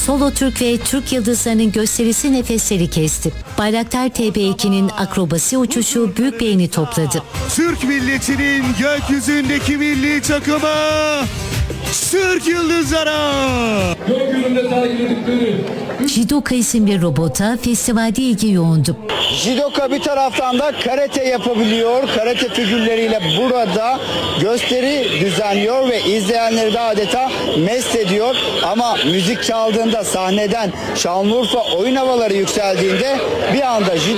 Solo Türk ve Türk yıldızlarının gösterisi nefesleri kesti. Bayraktar TB2'nin akrobasi uçuşu büyük beğeni topladı. Türk milletinin gökyüzündeki milli takımı Türk Yıldızları. Gökyüzünde sergiledikleri Jidoka isimli robota festivalde ilgi yoğundu. Jidoka bir taraftan da karate yapabiliyor. Karate figürleriyle burada gösteri düzenliyor ve izleyenleri de adeta mest ediyor. Ama müzik çaldığında, sahneden Şanlıurfa oyun havaları yükseldiğinde bir anda